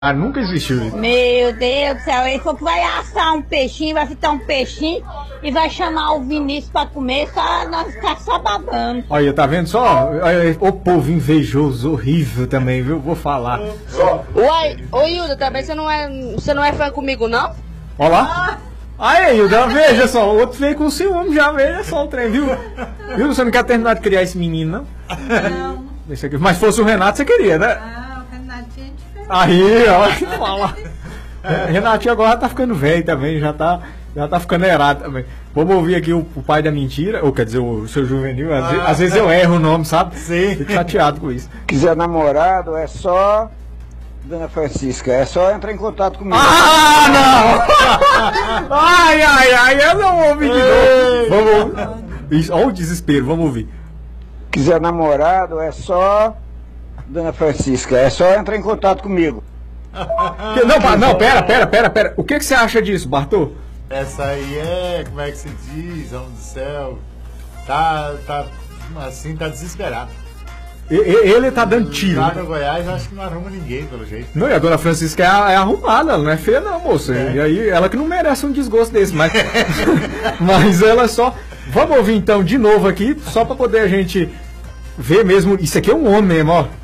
Ah, nunca existiu isso. Meu Deus do céu, ele falou que vai assar um peixinho, vai fritar um peixinho e vai chamar o Vinícius pra comer, só nós ficar só babando. Olha, tá vendo só? Olha, o povo invejoso, horrível também, viu? Vou falar. Uai, ô Hilda, também você não é fã comigo, não? Olha lá. Aí, Hilda, veja só, o outro veio com ciúme já, veja só o trem, viu? Viu? Você não quer terminar de criar esse menino, não? Não. Deixa aqui. Mas se fosse o Renato, você queria, né? Ah, o Renatinho é diferente. Aí, olha que fala. Renatinho agora tá ficando velho também, já tá ficando errado também. Vamos ouvir aqui o pai da mentira, ou quer dizer, o seu Juvenil. Às vezes eu erro o nome, sabe? Sim. Fico chateado com isso. Quiser namorado, é só, Dona Francisca, é só entrar em contato comigo. Ah, não! Ai, eu não ouvi de novo. Vamos. Olha o desespero, vamos ouvir. Quiser namorado, é só, Dona Francisca, é só entrar em contato comigo. Não, pera. O que você acha disso, Bartô? Essa aí é, como é que se diz, homem do céu? Tá assim, tá desesperado. Ele tá dando tiro. Lá no Goiás, acho que não arruma ninguém, pelo jeito. Não, e a Dona Francisca é arrumada, ela não é feia não, moça. E aí, ela que não merece um desgosto desse, mas... mas ela só... Vamos ouvir então de novo aqui, só pra poder a gente ver mesmo... Isso aqui é um homem mesmo, ó.